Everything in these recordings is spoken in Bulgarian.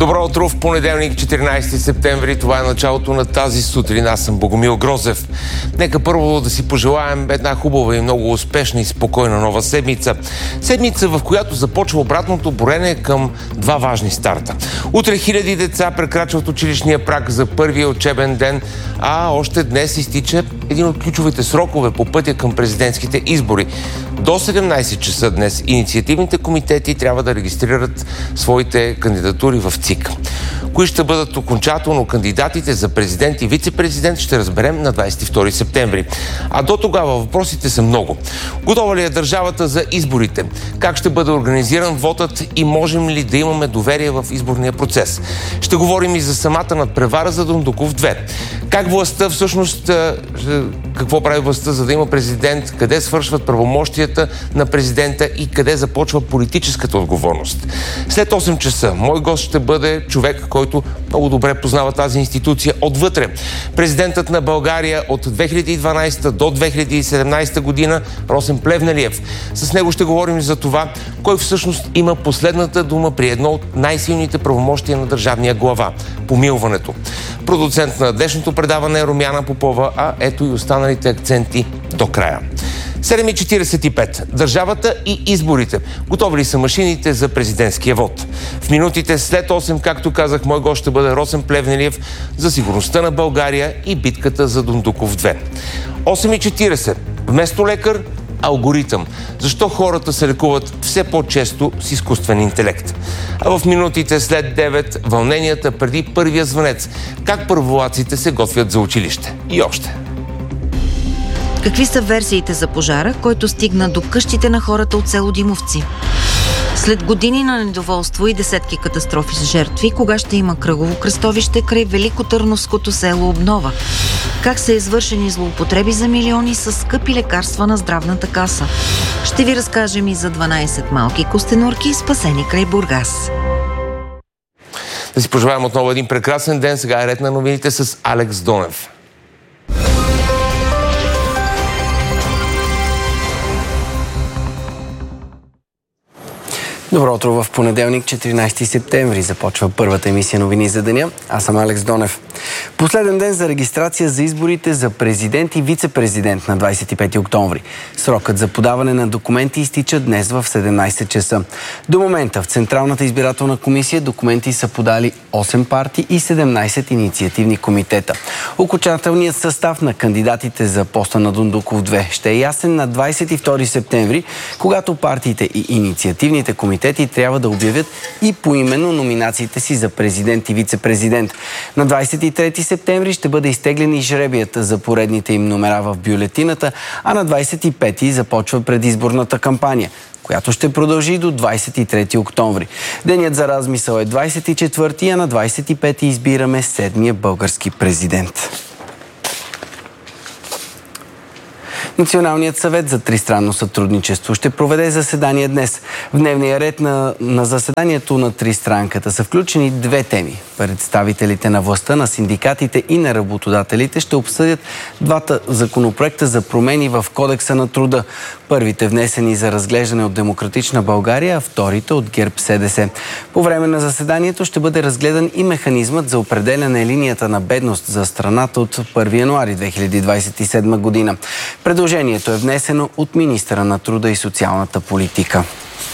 Добро утро в понеделник, 14 септември. Това е началото на тази сутрин. Аз съм Богомил Грозев. Нека първо да си пожелаем една хубава и много успешна и спокойна нова седмица. Седмица, в която започва обратното броене към два важни старта. Утре хиляди деца прекрачват училищния праг за първия учебен ден, а още днес изтича един от ключовите срокове по пътя към президентските избори. До 17 часа днес инициативните комитети трябва да регистрират своите кандидатури в ЦИК. Кои ще бъдат окончателно кандидатите за президент и вице-президент, ще разберем на 22 септември. А до тогава въпросите са много. Готова ли е държавата за изборите? Как ще бъде организиран вотът и можем ли да имаме доверие в изборния процес? Ще говорим и за самата надпревара за Дондуков 2. Как властта всъщност, какво прави властта, за да има президент, къде свършват правомощията на президента и къде започва политическата отговорност. След 8 часа мой гост ще бъде човек, който много добре познава тази институция отвътре. Президентът на България от 2012 до 2017 година Росен Плевнелиев. С него ще говорим за това, кой всъщност има последната дума при едно от най-силните правомощия на държавния глава – помилването. Продуцент на днешното предаване е Румяна Попова, а ето и останалите акценти до края. 7:45. Държавата и изборите. Готови ли са машините за президентския вод? В минутите след 8, както казах, мой гост ще бъде Росен Плевнелиев за сигурността на България и битката за Дондуков 2. 8:40. Вместо лекар, алгоритъм. Защо хората се лекуват все по-често с изкуствен интелект? А в минутите след 9, вълненията преди първия звънец. Как първолаците се готвят за училище? И още. Какви са версиите за пожара, който стигна до къщите на хората от село Димовци? След години на недоволство и десетки катастрофи с жертви, кога ще има кръгово кръстовище край Великотърновското село Обнова? Как са извършени злоупотреби за милиони с скъпи лекарства на здравната каса? Ще ви разкажем и за 12 малки костенурки, спасени край Бургас. Да си пожелаем отново един прекрасен ден. Сега е ред на новините с Алекс Донев. Добро утро в понеделник, 14 септември. Започва първата емисия новини за деня. Аз съм Алекс Донев. Последен ден за регистрация за изборите за президент и вице-президент на 25 октомври. Срокът за подаване на документи изтича днес в 17 часа. До момента в Централната избирателна комисия документи са подали 8 партии и 17 инициативни комитета. Окончателният състав на кандидатите за поста на Дондуков 2 ще е ясен на 22 септември, когато партиите и инициативните комитети трябва да обявят и поименно номинациите си за президент и вице-президент. На 23 септември ще бъде изтеглен и жребият за поредните им номера в бюлетината, а на 25 започва предизборната кампания, която ще продължи до 23 октомври. Денят за размисъл е 24, а на 25 избираме 7-я български президент. Националният съвет за тристранно сътрудничество ще проведе заседание днес. В дневния ред на заседанието на тристранката са включени две теми. Представителите на властта, на синдикатите и на работодателите ще обсъдят двата законопроекта за промени в Кодекса на труда. Първите внесени за разглеждане от Демократична България, а вторите от ГЕРБ-СДС. По време на заседанието ще бъде разгледан и механизмът за определяне линията на бедност за страната от 1 януари 2027 година. Предложението е внесено от министъра на труда и социалната политика.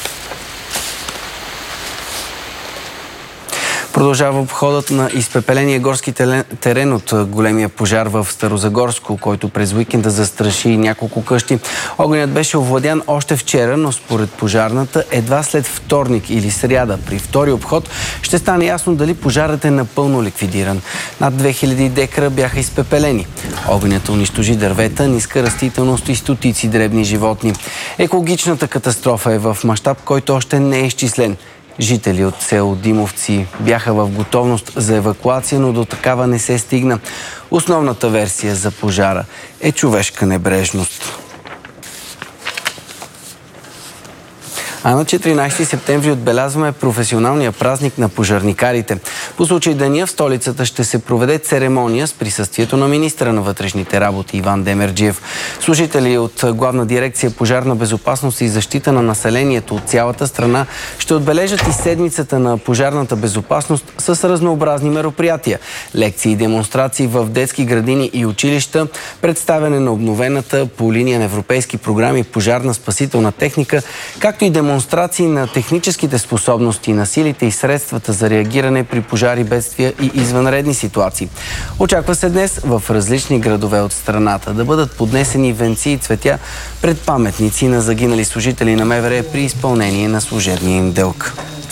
Продължава обходът на изпепеления горски терен от големия пожар в Старозагорско, който през уикенда застраши няколко къщи. Огънят беше овладян още вчера, но според пожарната едва след вторник или сряда при втори обход ще стане ясно дали пожарът е напълно ликвидиран. Над 2000 декара бяха изпепелени. Огънят унищожи дървета, ниска растителност и стотици дребни животни. Екологичната катастрофа е в мащаб, който още не е изчислен. Жители от село Димовци бяха в готовност за евакуация, но до такава не се стигна. Основната версия за пожара е човешка небрежност. А на 14 септември отбелязваме професионалния празник на пожарникарите. По случай деня в столицата ще се проведе церемония с присъствието на министра на вътрешните работи Иван Демерджиев. Служители от Главна дирекция пожарна безопасност и защита на населението от цялата страна ще отбележат и седмицата на пожарната безопасност с разнообразни мероприятия. Лекции и демонстрации в детски градини и училища, представяне на обновената по линия на европейски програми пожарна спасителна техника, както и демонстрации на техническите способности на силите и средствата за реагиране при пожари, бедствия и извънредни ситуации. Очаква се днес в различни градове от страната да бъдат поднесени венци и цветя пред паметници на загинали служители на МВР при изпълнение на служебния им дълг.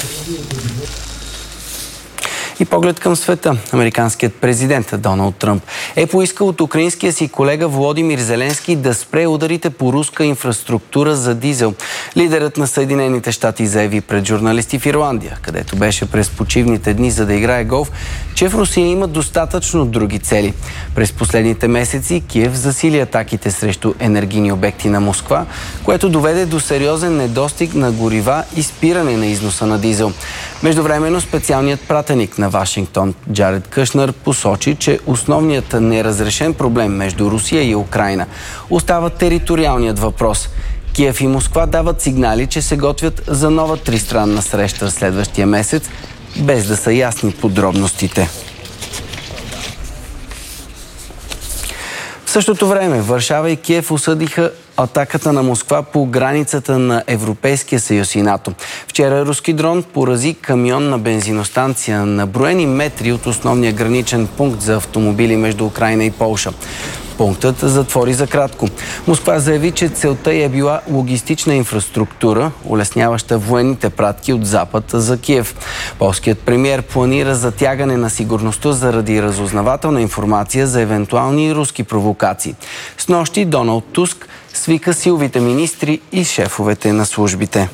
И поглед към света. Американският президент Доналд Тръмп е поискал от украинския си колега Володимир Зеленски да спре ударите по руска инфраструктура за дизел. Лидерът на Съединените щати заяви пред журналисти в Ирландия, където беше през почивните дни за да играе голф, че в Русия има достатъчно други цели. През последните месеци Киев засили атаките срещу енергийни обекти на Москва, което доведе до сериозен недостиг на горива и спиране на износа на дизел. Междувременно специалният пратеник на Вашингтон Джаред Кушнер посочи, че основният неразрешен проблем между Русия и Украйна остава териториалният въпрос. Киев и Москва дават сигнали, че се готвят за нова тристранна среща следващия месец, без да са ясни подробностите. В същото време Варшава и Киев осъдиха атаката на Москва по границата на Европейския съюз и НАТО. Вчера руски дрон порази камион на бензиностанция на броени метри от основния граничен пункт за автомобили между Украйна и Полша. Пунктът затвори за кратко. Москва заяви, че целта е била логистична инфраструктура, улесняваща военните пратки от Запад за Киев. Полският премиер планира затягане на сигурността заради разузнавателна информация за евентуални руски провокации. Снощи Доналд Туск свика силовите министри и шефовете на службите.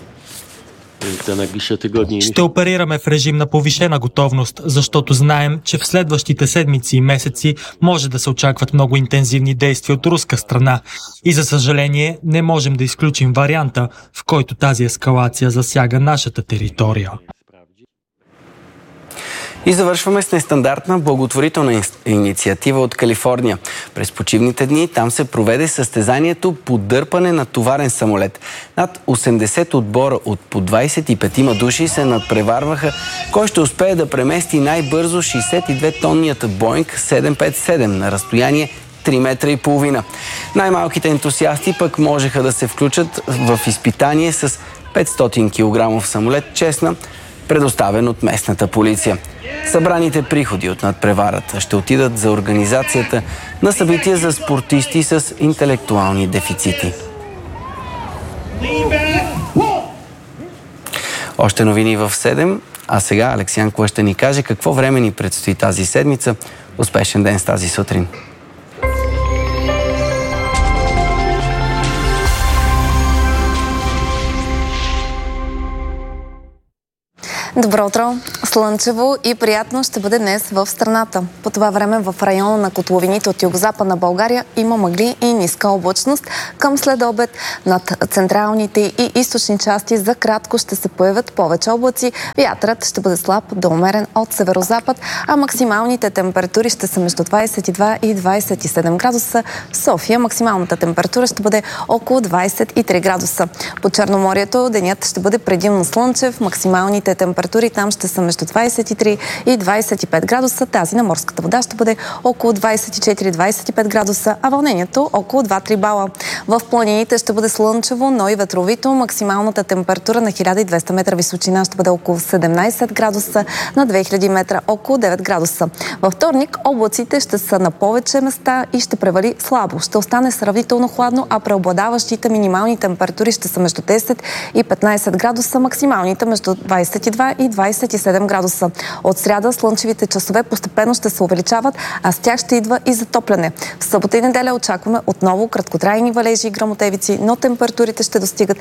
Ще оперираме в режим на повишена готовност, защото знаем, че в следващите седмици и месеци може да се очакват много интензивни действия от руска страна. И за съжаление не можем да изключим варианта, в който тази ескалация засяга нашата територия. И завършваме с нестандартна благотворителна инициатива от Калифорния. През почивните дни там се проведе състезанието по дърпане на товарен самолет. Над 80 отбора от по 25 души се надпреварваха кой ще успее да премести най-бързо 62-тонният Боинг 757 на разстояние 3,5 метра. Най-малките ентусиасти пък можеха да се включат в изпитание с 500 кг самолет Чесна, предоставен от местната полиция. Събраните приходи от надпреварата ще отидат за организацията на събития за спортисти с интелектуални дефицити. Още новини в 7, а сега Алексиянкова ще ни каже какво време ни предстои тази седмица. Успешен ден с тази сутрин! Добро утро! Слънчево и приятно ще бъде днес в страната. По това време в района на котловините от югозападна България има мъгли и ниска облачност. Към следобед над централните и източни части за кратко ще се появят повече облаци. Вятърът ще бъде слаб до умерен от северозапад, а максималните температури ще са между 22 и 27 градуса. В София максималната температура ще бъде около 23 градуса. По Черноморието денят ще бъде предимно слънчев. Максималните температури там ще са между 23 и 25 градуса. Тази на морската вода ще бъде около 24-25 градуса, а вълнението около 2-3 бала. В планините ще бъде слънчево, но и ветровито. Максималната температура на 1200 метра височина ще бъде около 17 градуса, на 2000 метра около 9 градуса. Във вторник облаците ще са на повече места и ще превали слабо. Ще остане сравнително хладно, а преобладаващите минимални температури ще са между 10 и 15 градуса, максималните между 22 и 27 градуса. От сряда слънчевите часове постепенно ще се увеличават, а с тях ще идва и затопляне. В събота и неделя очакваме отново краткотрайни валежи и гръмотевици, но температурите ще достигат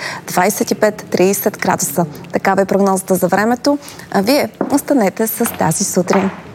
25-30 градуса. Такава е прогнозата за времето, а вие останете с тази сутрин.